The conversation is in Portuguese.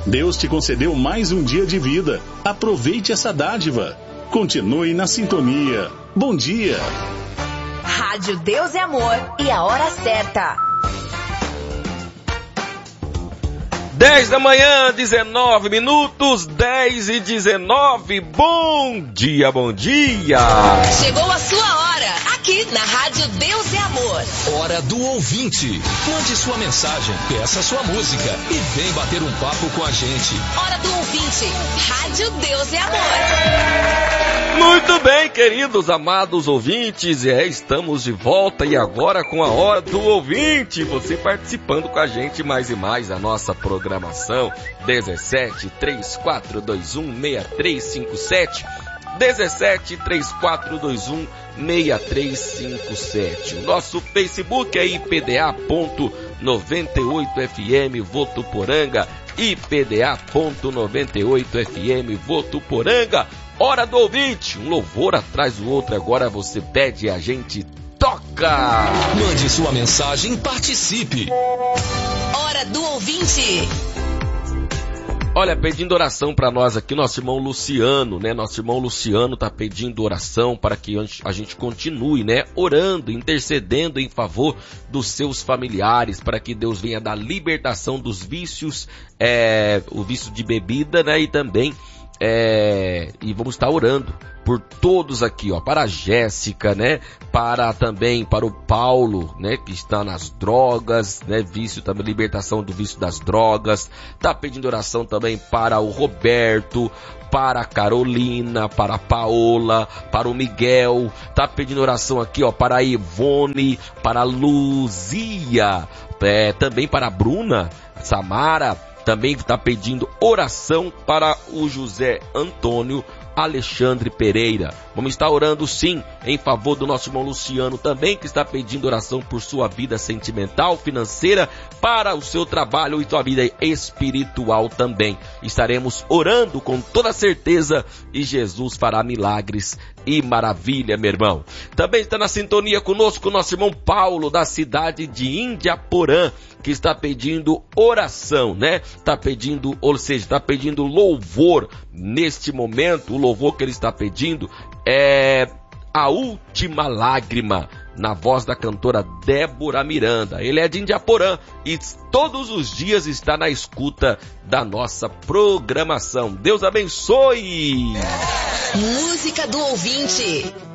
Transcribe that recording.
Deus te concedeu mais um dia de vida. Aproveite essa dádiva. Continue na sintonia. Bom dia. Rádio Deus é Amor e a hora certa. 10 da manhã, 19 minutos, 10:19. Bom dia, bom dia. Chegou a sua hora, aqui na Rádio Deus é Amor. Hora do ouvinte. Mande sua mensagem, peça sua música e vem bater um papo com a gente. Hora do ouvinte, Rádio Deus é Amor. Muito bem, queridos, amados ouvintes, estamos de volta e agora com a Hora do Ouvinte, você participando com a gente mais e mais da nossa programação. 17 3421 6357, 17 3421 6357. O nosso Facebook é IPDA.98FM Votuporanga, IPDA.98FM Votuporanga. Hora do ouvinte, um louvor atrás do outro, agora você pede e a gente toca. Mande sua mensagem e participe. Hora do ouvinte. Olha, pedindo oração para nós aqui, nosso irmão Luciano, né? Nosso irmão Luciano tá pedindo oração para que a gente continue, né? Orando, intercedendo em favor dos seus familiares, para que Deus venha dar libertação dos vícios, o vício de bebida, né? E também, e vamos estar orando por todos aqui, ó, para a Jéssica, né, para o Paulo, né, que está nas drogas, né, vício também, libertação do vício das drogas, tá pedindo oração também para o Roberto, para a Carolina, para a Paola, para o Miguel, tá pedindo oração aqui, ó, para a Ivone, para a Luzia, também para a Bruna, Samara, também está pedindo oração para o José Antônio Alexandre Pereira. Vamos estar orando sim em favor do nosso irmão Luciano também, que está pedindo oração por sua vida sentimental, financeira, para o seu trabalho e sua vida espiritual também. Estaremos orando com toda certeza e Jesus fará milagres e maravilha, meu irmão. Também está na sintonia conosco o nosso irmão Paulo, da cidade de Indiaporã, que está pedindo oração, né? Está pedindo louvor neste momento. O louvor que ele está pedindo é A Última Lágrima, na voz da cantora Débora Miranda. Ele é de Indiaporã e todos os dias está na escuta da nossa programação. Deus abençoe! Música do ouvinte.